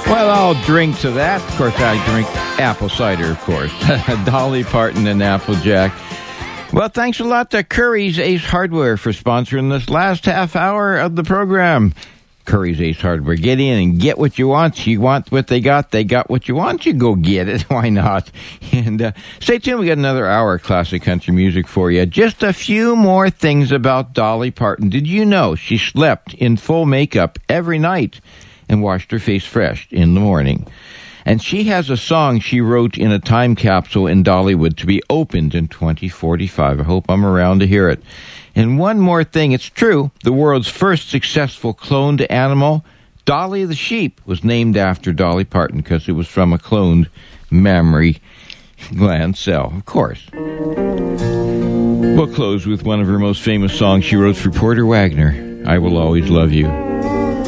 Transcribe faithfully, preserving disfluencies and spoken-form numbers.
Well, I'll drink to that. Of course, I drink apple cider, of course. Dolly Parton and Applejack. Well, thanks a lot to Curry's Ace Hardware for sponsoring this last half hour of the program. Curry's Ace Hardware. Get in and get what you want. You want what they got, they got what you want. You go get it. Why not? And uh, stay tuned. We got another hour of classic country music for you. Just a few more things about Dolly Parton. Did you know she slept in full makeup every night and washed her face fresh in the morning? And she has a song she wrote in a time capsule in Dollywood to be opened in twenty forty-five. I hope I'm around to hear it. And one more thing, it's true, the world's first successful cloned animal, Dolly the sheep, was named after Dolly Parton because it was from a cloned mammary gland cell, of course. We'll close with one of her most famous songs she wrote for Porter Wagoner, I Will Always Love You.